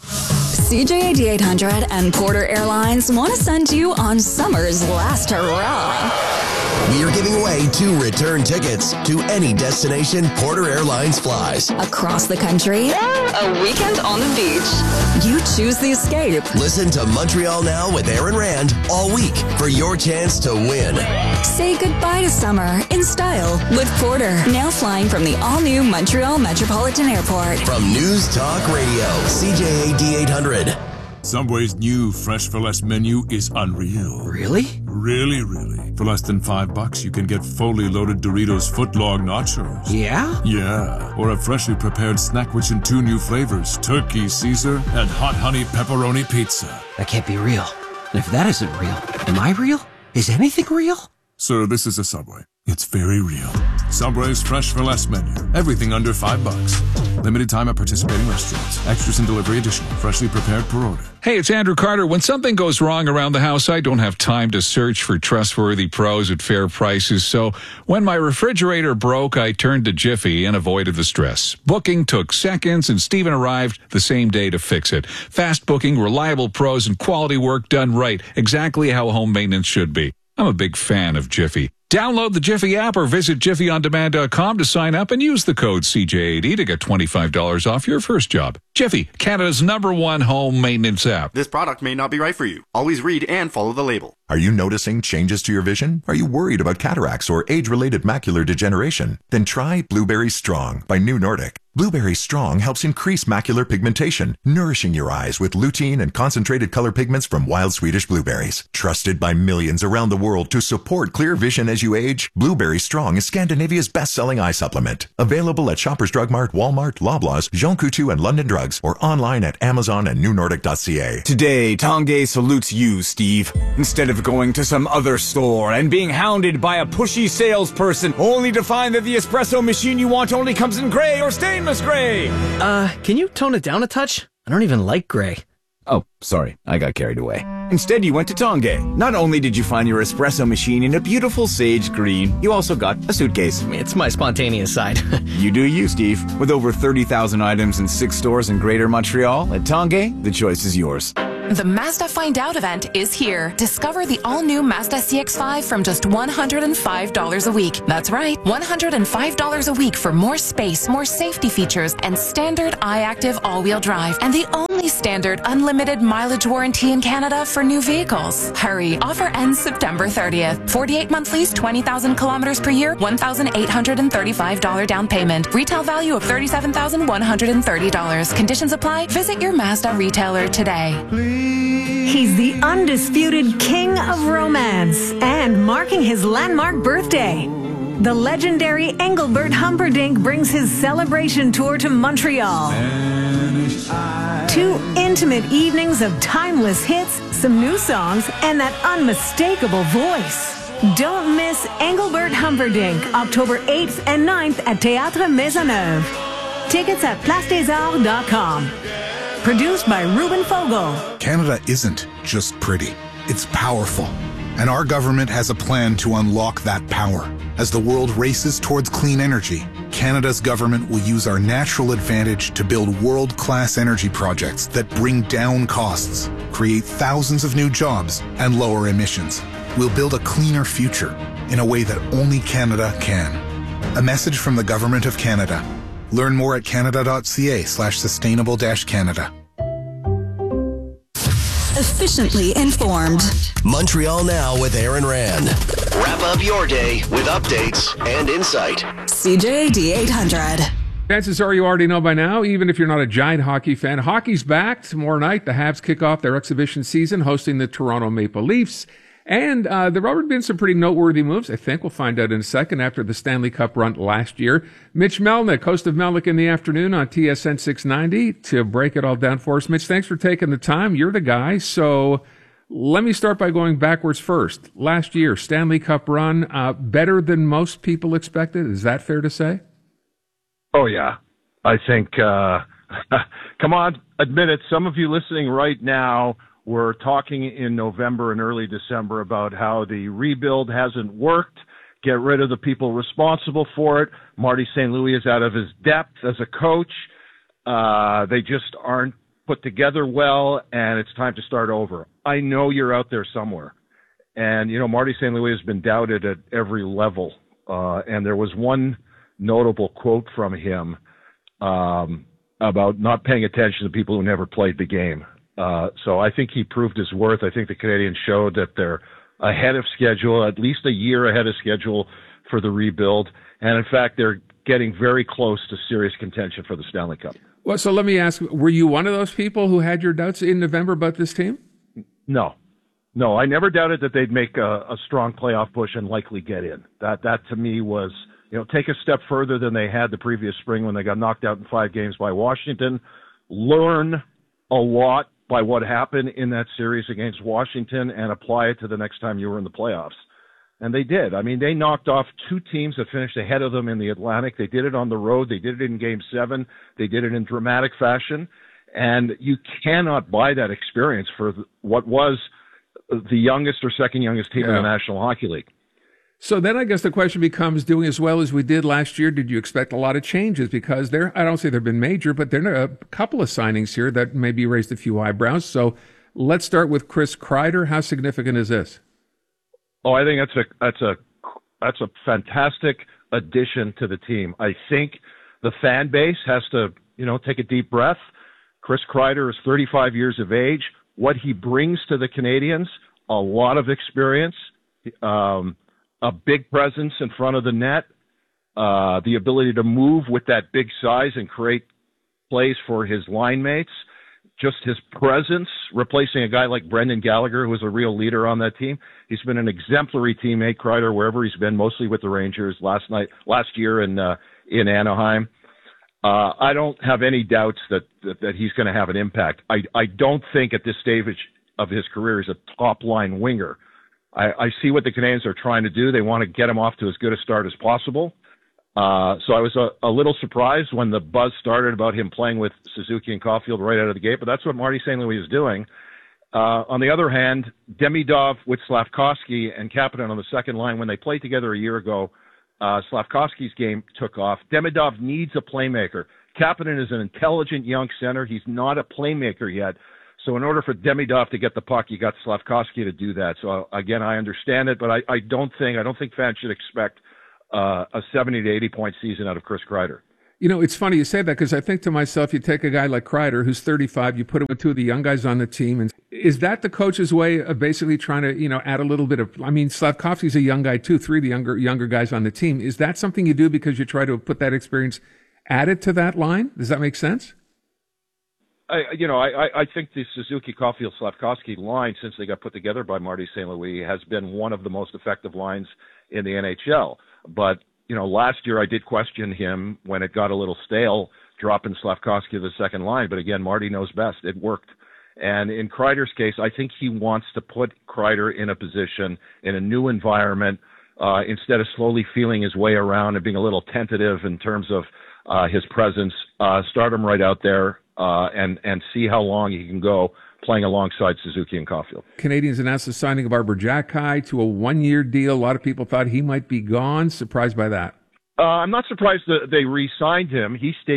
Speaker 10: CJAD 800 and Porter Airlines want to send you on summer's last hurrah.
Speaker 9: We are giving away 2 return tickets to any destination Porter Airlines flies.
Speaker 10: Across the country, a weekend on the beach. You choose the escape.
Speaker 9: Listen to Montreal Now with Aaron Rand all week for your chance to win.
Speaker 10: Say goodbye to summer in style with Porter. Now flying from the all-new Montreal Metropolitan Airport.
Speaker 9: From News Talk Radio, CJAD 800.
Speaker 19: Subway's new Fresh for Less menu is unreal.
Speaker 20: Really?
Speaker 19: Really. For less than $5, you can get fully loaded Doritos footlong nachos.
Speaker 20: Yeah?
Speaker 19: Yeah. Or a freshly prepared snack which in 2 new flavors, Turkey Caesar and Hot Honey Pepperoni Pizza.
Speaker 20: That can't be real. And if that isn't real, am I real? Is anything real?
Speaker 19: Sir, this is a Subway. It's very real. Subway's Fresh for Less menu. Everything under $5. Limited time at participating restaurants. Extras and delivery additional. Freshly prepared per order.
Speaker 21: Hey, it's Andrew Carter. When something goes wrong around the house, I don't have time to search for trustworthy pros at fair prices. So when my refrigerator broke, I turned to Jiffy and avoided the stress. Booking took seconds, and Steven arrived the same day to fix it. Fast booking, reliable pros, and quality work done right. Exactly how home maintenance should be. I'm a big fan of Jiffy. Download the Jiffy app or visit jiffyondemand.com to sign up and use the code CJAD to get $25 off your first job. Jiffy, Canada's #1 home maintenance app.
Speaker 22: This product may not be right for you. Always read and follow the label.
Speaker 23: Are you noticing changes to your vision? Are you worried about cataracts or age-related macular degeneration? Then try Blueberry Strong by New Nordic. Blueberry Strong helps increase macular pigmentation, nourishing your eyes with lutein and concentrated color pigments from wild Swedish blueberries. Trusted by millions around the world to support clear vision as you age, Blueberry Strong is Scandinavia's best-selling eye supplement. Available at Shoppers Drug Mart, Walmart, Loblaws, Jean Coutu, and London Drugs, or online at Amazon and newnordic.ca.
Speaker 3: Today, Tongay salutes you, Steve. Instead of going to some other store and being hounded by a pushy salesperson only to find that the espresso machine you want only comes in gray or stainless gray.
Speaker 4: Can you tone it down a touch? I don't even like gray.
Speaker 3: Oh, sorry, I got carried away. Instead, you went to Tongay. Not only did you find your espresso machine in a beautiful sage green, you also got a suitcase.
Speaker 4: It's my spontaneous side.
Speaker 3: You do you, Steve. With over 30,000 items in 6 stores in Greater Montreal, at Tongay, the choice is yours.
Speaker 5: The Mazda Find Out event is here. Discover the all-new Mazda CX-5 from just $105 a week. That's right, $105 a week for more space, more safety features, and standard iActive all-wheel drive. And the only standard unlimited mileage warranty in Canada for new vehicles. Hurry, offer ends September 30th. 48-month lease, 20,000 kilometers per year, $1,835 down payment. Retail value of $37,130. Conditions apply. Visit your Mazda retailer today.
Speaker 24: He's the undisputed king of romance and marking his landmark birthday. The legendary Engelbert Humperdinck brings his celebration tour to Montreal. 2 intimate evenings of timeless hits, some new songs, and that unmistakable voice. Don't miss Engelbert Humperdinck, October 8th and 9th at Théâtre Maisonneuve. Tickets at placedesarts.com. Produced by Ruben Fogel.
Speaker 25: Canada isn't just pretty, it's powerful. And our government has a plan to unlock that power. As the world races towards clean energy, Canada's government will use our natural advantage to build world-class energy projects that bring down costs, create thousands of new jobs, and lower emissions. We'll build a cleaner future in a way that only Canada can. A message from the Government of Canada. Learn more at canada.ca/sustainable-Canada.
Speaker 10: Efficiently informed.
Speaker 9: Montreal Now with Aaron Rand. Wrap up your day with updates and insight.
Speaker 10: CJAD 800.
Speaker 11: Chances are you already know by now, even if you're not a giant hockey fan. Hockey's back tomorrow night. The Habs kick off their exhibition season hosting the Toronto Maple Leafs. And there have already been some pretty noteworthy moves. I think we'll find out in a second after the Stanley Cup run last year. Mitch Melnick, host of Melnick in the Afternoon on TSN 690, to break it all down for us. Mitch, thanks for taking the time. You're the guy. So let me start by going backwards first. Last year, Stanley Cup run, better than most people expected. Is that fair to say?
Speaker 26: Oh, yeah. I think, come on, admit it. Some of you listening right now were talking in November and early December about how the rebuild hasn't worked. Get rid of the people responsible for it. Marty St. Louis is out of his depth as a coach. They just aren't put together well, and it's time to start over. I know you're out there somewhere. And, you know, Marty St. Louis has been doubted at every level. And there was one notable quote from him about not paying attention to people who never played the game. So I think he proved his worth. I think the Canadians showed that they're ahead of schedule, at least a year ahead of schedule for the rebuild. And in fact, they're getting very close to serious contention for the Stanley Cup.
Speaker 11: Well, so let me ask, were you one of those people who had your doubts in November about this team?
Speaker 26: No, I never doubted that they'd make a strong playoff push and likely get in. That to me was, you know, take a step further than they had the previous spring when they got knocked out in 5 games by Washington. Learn a lot by what happened in that series against Washington and apply it to the next time you were in the playoffs. And they did. I mean, they knocked off 2 teams that finished ahead of them in the Atlantic. They did it on the road. They did it in Game 7. They did it in dramatic fashion. And you cannot buy that experience for what was the youngest or second youngest team in the National Hockey League.
Speaker 11: So then I guess the question becomes, doing as well as we did last year, did you expect a lot of changes? Because I don't say they've been major, but there are a couple of signings here that maybe raised a few eyebrows. So let's start with Chris Kreider. How significant is this?
Speaker 26: Oh, I think that's a fantastic addition to the team. I think the fan base has to, take a deep breath. Chris Kreider is 35 years of age. What he brings to the Canadians, a lot of experience, a big presence in front of the net, the ability to move with that big size and create plays for his line mates, just his presence, replacing a guy like Brendan Gallagher, who was a real leader on that team. He's been an exemplary teammate, Kreider, wherever he's been, mostly with the Rangers last year in Anaheim. I don't have any doubts that he's going to have an impact. I don't think at this stage of his career he's a top-line winger. I see what the Canadiens are trying to do. They want to get him off to as good a start as possible. So I was a little surprised when the buzz started about him playing with Suzuki and Caulfield right out of the gate, but that's what Marty St. Louis is doing. On the other hand, Demidov with Slavkovsky and Kapanen on the second line, when they played together a year ago, Slavkovsky's game took off. Demidov needs a playmaker. Kapanen is an intelligent young center. He's not a playmaker yet. So in order for Demidov to get the puck, you got Slavkovsky to do that. So again, I understand it, but I don't think fans should expect a 70 to 80 point season out of Chris Kreider.
Speaker 11: You know, it's funny you say that because I think to myself, you take a guy like Kreider, who's 35, you put him with two of the young guys on the team. And is that the coach's way of basically trying to, add a little bit of, Slavkovsky's a young guy too, three of the younger guys on the team. Is that something you do because you try to put that experience added to that line? Does that make sense?
Speaker 26: I think the Suzuki, Caulfield, Slavkovsky line, since they got put together by Marty St. Louis, has been one of the most effective lines in the NHL. But, last year I did question him when it got a little stale, dropping Slavkovsky to the second line. But again, Marty knows best. It worked. And in Kreider's case, I think he wants to put Kreider in a position, in a new environment, instead of slowly feeling his way around and being a little tentative in terms of his presence. Start him right out there and see how long he can go playing alongside Suzuki and Caulfield.
Speaker 11: Canadiens announced the signing of Arber Xhekaj to a one-year deal. A lot of people thought he might be gone. Surprised by that?
Speaker 26: I'm not surprised that they re-signed him.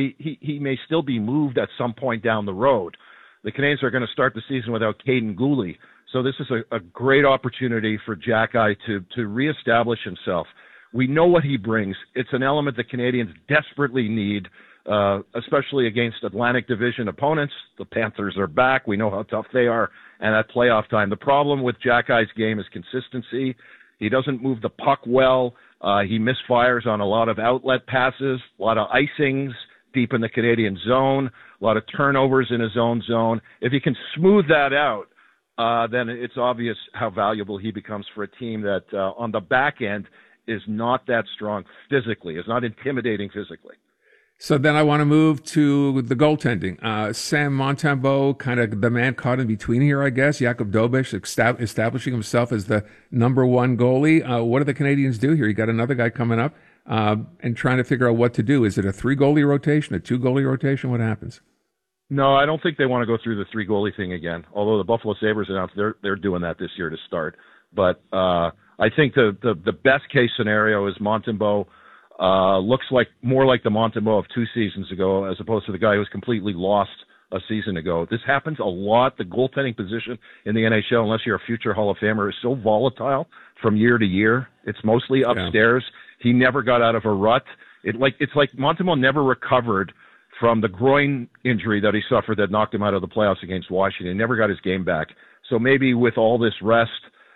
Speaker 26: He may still be moved at some point down the road. The Canadiens are going to start the season without Caden Gooley. So this is a great opportunity for Xhekaj to reestablish himself. We know what he brings. It's an element the Canadiens desperately need, especially against Atlantic Division opponents. The Panthers are back. We know how tough they are, and at playoff time. The problem with Xhekaj's game is consistency. He doesn't move the puck well. He misfires on a lot of outlet passes, a lot of icings deep in the Canadian zone, a lot of turnovers in his own zone. If he can smooth that out, then it's obvious how valuable he becomes for a team that on the back end is not that strong physically, is not intimidating physically.
Speaker 11: So then I want to move to the goaltending. Sam Montembeault, kind of the man caught in between here, I guess. Jakub Dobeš establishing himself as the number one goalie. What do the Canadiens do here? You got another guy coming up and trying to figure out what to do. Is it a 3-goalie rotation, a 2-goalie rotation? What happens?
Speaker 26: No, I don't think they want to go through the 3-goalie thing again, although the Buffalo Sabres announced they're doing that this year to start. But I think the best case scenario is Montembeault looks like more like the Montembeault of 2 seasons ago as opposed to the guy who was completely lost a season ago. This happens a lot. The goaltending position in the NHL, unless you're a future Hall of Famer, is so volatile from year to year. It's mostly upstairs. Yeah. He never got out of a rut. It's like Montembeault never recovered from the groin injury that he suffered that knocked him out of the playoffs against Washington. He never got his game back. So maybe with all this rest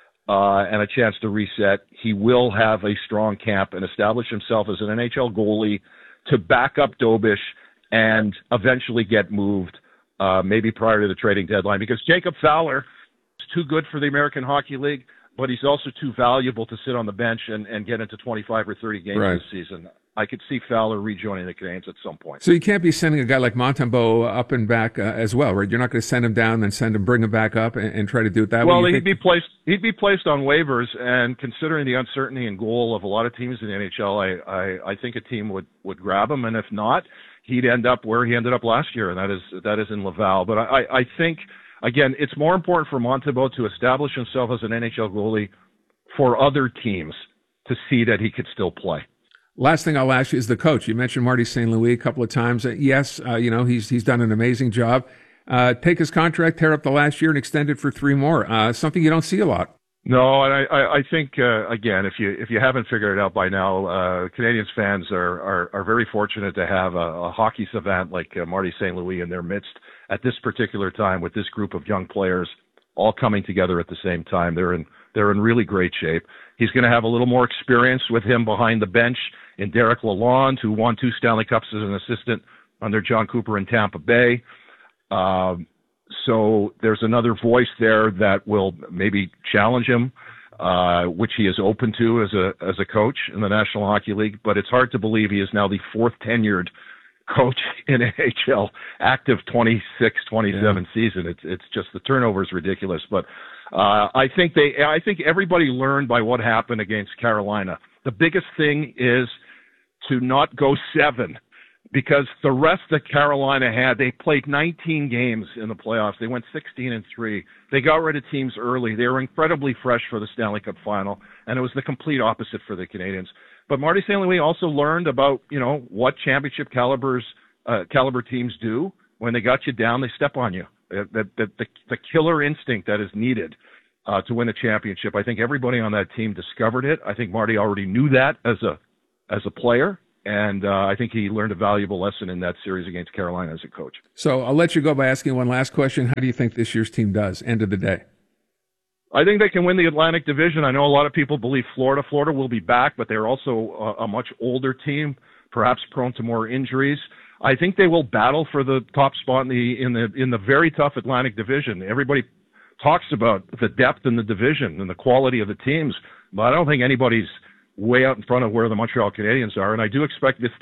Speaker 26: and a chance to reset, he will have a strong camp and establish himself as an NHL goalie to back up Dobeš and eventually get moved maybe prior to the trading deadline, because Jacob Fowler is too good for the American Hockey League, but he's also too valuable to sit on the bench and get into 25 or 30 games this season. I could see Fowler rejoining the Canadiens at some point.
Speaker 11: So you can't be sending a guy like Montembeault up and back as well, right? You're not going to send him down, then bring him back up and try to do it that way.
Speaker 26: Well, he'd be placed on waivers, and considering the uncertainty and goal of a lot of teams in the NHL, I think a team would grab him, and if not, he'd end up where he ended up last year, and that is in Laval. But I think, again, it's more important for Montembeault to establish himself as an NHL goalie for other teams to see that he could still play.
Speaker 11: Last thing I'll ask you is the coach. You mentioned Marty St. Louis a couple of times. Yes, he's done an amazing job. Take his contract, tear up the last year, and extend it for 3 more. Something you don't see a lot.
Speaker 26: No, and I think again, if you haven't figured it out by now, Canadiens fans are very fortunate to have a hockey savant like Marty St. Louis in their midst at this particular time with this group of young players all coming together at the same time. They're in really great shape. He's going to have a little more experience with him behind the bench in Derek Lalonde, who won 2 Stanley Cups as an assistant under John Cooper in Tampa Bay. So there's another voice there that will maybe challenge him, which he is open to as a coach in the National Hockey League. But it's hard to believe he is now the 4th tenured coach in AHL, active 26-27 season. It's just, the turnover is ridiculous. But I think everybody learned by what happened against Carolina. The biggest thing is to not go 7, because the rest that Carolina had, they played 19 games in the playoffs. They went 16-3. They got rid of teams early. They were incredibly fresh for the Stanley Cup final, and it was the complete opposite for the Canadians. But Marty St. Louis also learned about, what championship caliber teams do. When they got you down, they step on you. The killer instinct that is needed to win a championship. I think everybody on that team discovered it. I think Marty already knew that as a player. And I think he learned a valuable lesson in that series against Carolina as a coach.
Speaker 11: So I'll let you go by asking one last question. How do you think this year's team does, end of the day?
Speaker 26: I think they can win the Atlantic Division. I know a lot of people believe Florida will be back, but they're also a much older team, perhaps prone to more injuries. I think they will battle for the top spot in the very tough Atlantic Division. Everybody talks about the depth in the division and the quality of the teams, but I don't think anybody's way out in front of where the Montreal Canadiens are. And I do expect this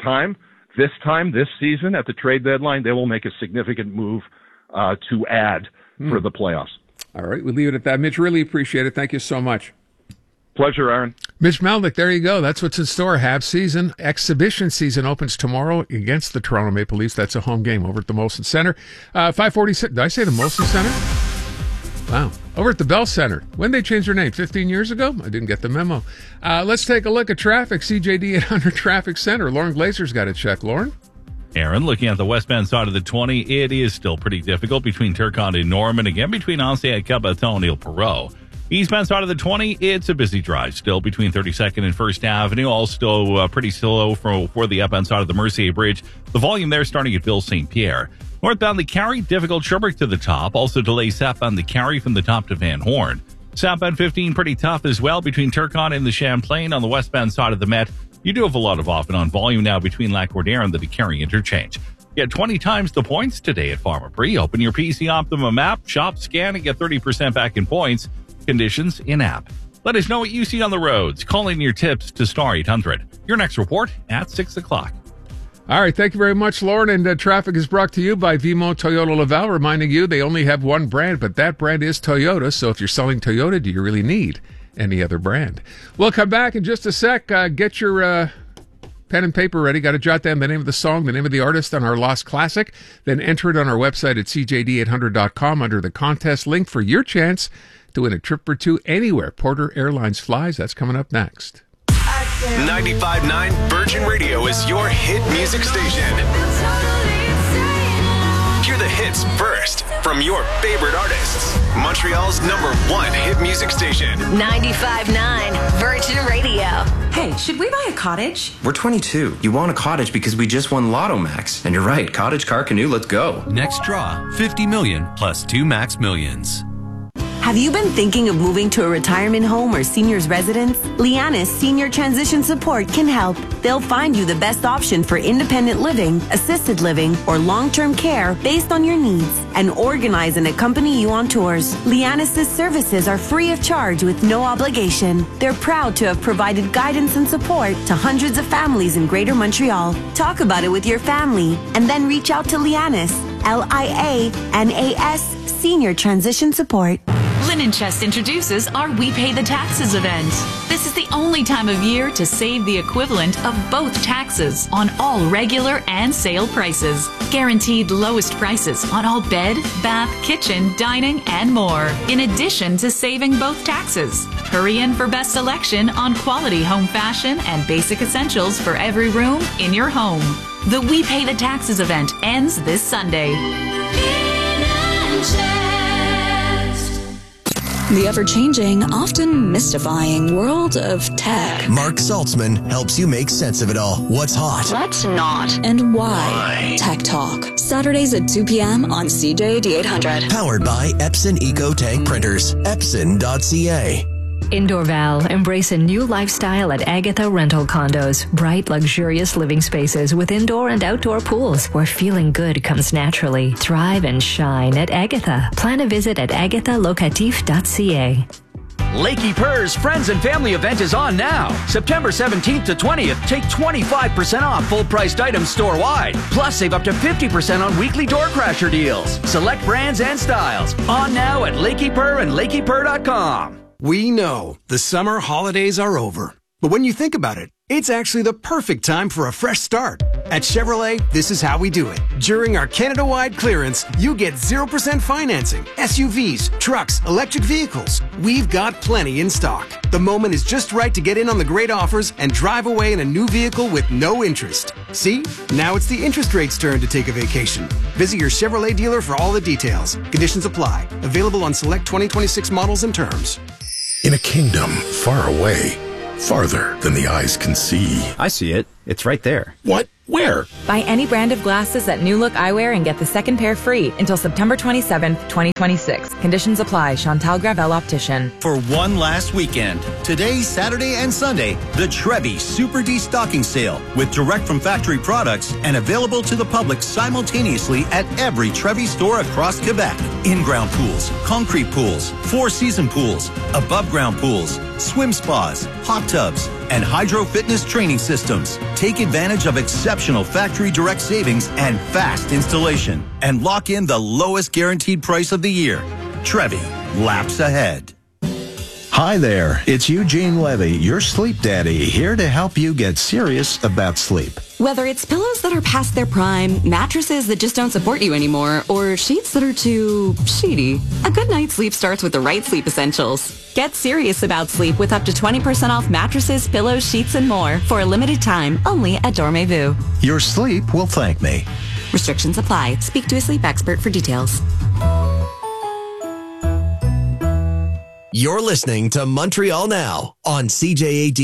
Speaker 26: season, at the trade deadline, they will make a significant move to add for the playoffs.
Speaker 11: All right, we'll leave it at that. Mitch, really appreciate it. Thank you so much.
Speaker 26: Pleasure, Aaron.
Speaker 11: Mitch Melnick, there you go. That's what's in store. Habs season, exhibition season opens tomorrow against the Toronto Maple Leafs. That's a home game over at the Molson Center. 546. Did I say the Molson Center? Wow. Over at the Bell Center. When they changed their name? 15 years ago? I didn't get the memo. Let's take a look at traffic. CJD 800 Traffic Center. Lauren Glazer's got to check. Lauren?
Speaker 1: Aaron, looking at the westbound side of the 20, it is still pretty difficult between Turcotte and Norman. Again, between Ancienne, Cabaton, and Ile Perrot. Eastbound side of the 20, it's a busy drive still between 32nd and 1st Avenue. All still pretty slow for the upbound side of the Mercier Bridge. The volume there starting at Ville St. Pierre. Northbound the Carry, difficult Sherbrooke to the top. Also delays southbound the Carry from the top to Van Horn. Southbound 15, pretty tough as well between Turcotte and the Champlain. On the westbound side of the Met, you do have a lot of off and on volume now between Lac-Cordaire and the Carry interchange. Get 20 times the points today at Pharmaprix. Open your PC Optimum app, shop, scan, and get 30% back in points. Conditions in-app. Let us know what you see on the roads. Call in your tips to Star 800. Your next report at 6 o'clock.
Speaker 11: All right, thank you very much, Lauren. And traffic is brought to you by Vimo Toyota Laval, reminding you they only have one brand, but that brand is Toyota. So if you're selling Toyota, do you really need any other brand? We'll come back in just a sec. Get your pen and paper ready. Got to jot down the name of the song, the name of the artist on our Lost Classic. Then enter it on our website at cjd800.com under the contest link for your chance to win a trip or two anywhere Porter Airlines flies. That's coming up next.
Speaker 6: 95.9 Virgin Radio is your hit music station. Hear the hits first from your favorite artists. Montreal's #1 hit music station.
Speaker 7: 95.9 Virgin Radio.
Speaker 8: Hey, should we buy a cottage?
Speaker 12: We're 22. You want a cottage because we just won Lotto Max. And you're right, cottage, car, canoe, let's go.
Speaker 13: Next draw, 50 million plus 2 max millions.
Speaker 24: Have you been thinking of moving to a retirement home or senior's residence? Lianis Senior Transition Support can help. They'll find you the best option for independent living, assisted living, or long-term care based on your needs and organize and accompany you on tours. Lianis' services are free of charge with no obligation. They're proud to have provided guidance and support to hundreds of families in Greater Montreal. Talk about it with your family and then reach out to Lianis, LIANAS Senior Transition Support.
Speaker 15: Linen Chest introduces our We Pay the Taxes event. This is the only time of year to save the equivalent of both taxes on all regular and sale prices. Guaranteed lowest prices on all bed, bath, kitchen, dining, and more. In addition to saving both taxes. Hurry in for best selection on quality home fashion and basic essentials for every room in your home. The We Pay the Taxes event ends this Sunday.
Speaker 10: The ever-changing, often mystifying world of tech.
Speaker 9: Mark Saltzman helps you make sense of it all. What's hot?
Speaker 10: What's not? And why? Tech Talk. Saturdays at 2 p.m. on CJAD 800.
Speaker 9: Powered by Epson EcoTank Printers. Epson.ca.
Speaker 2: Indoorval. Embrace a new lifestyle at Agatha Rental Condos. Bright, luxurious living spaces with indoor and outdoor pools where feeling good comes naturally. Thrive and shine at Agatha. Plan a visit at agathalocatif.ca.
Speaker 14: Lakey Purr's Friends and Family event is on now. September 17th to 20th, take 25% off full-priced items store-wide. Plus, save up to 50% on weekly door crasher deals. Select brands and styles. On now at Lakey Purr and LakeyPurr.com.
Speaker 16: We know the summer holidays are over. But when you think about it, it's actually the perfect time for a fresh start. At Chevrolet, this is how we do it. During our Canada-wide clearance, you get 0% financing, SUVs, trucks, electric vehicles. We've got plenty in stock. The moment is just right to get in on the great offers and drive away in a new vehicle with no interest. See? Now it's the interest rate's turn to take a vacation. Visit your Chevrolet dealer for all the details. Conditions apply. Available on select 2026 models and terms.
Speaker 17: In a kingdom far away, farther than the eyes can see.
Speaker 18: I see it. It's right there.
Speaker 17: What? Where?
Speaker 20: Buy any brand of glasses at New Look Eyewear and get the second pair free until September 27th, 2026. Conditions apply. Chantal Gravel Optician.
Speaker 27: For one last weekend, today, Saturday, and Sunday, the Trevi Super Destocking Sale with direct from factory products and available to the public simultaneously at every Trevi store across Quebec. In-ground pools, concrete pools, four-season pools, above-ground pools, swim spas, hot tubs, and hydro fitness training systems. Take advantage of exceptional factory direct savings and fast installation, and lock in the lowest guaranteed price of the year. Trevi, laps ahead.
Speaker 28: Hi there, it's Eugene Levy, your sleep daddy, here to help you get serious about sleep.
Speaker 29: Whether it's pillows that are past their prime, mattresses that just don't support you anymore, or sheets that are too sheety, a good night's sleep starts with the right sleep essentials. Get serious about sleep with up to 20% off mattresses, pillows, sheets, and more for a limited time only at Dormez-vous.
Speaker 28: Your sleep will thank me.
Speaker 29: Restrictions apply. Speak to a sleep expert for details.
Speaker 9: You're listening to Montreal Now on CJAD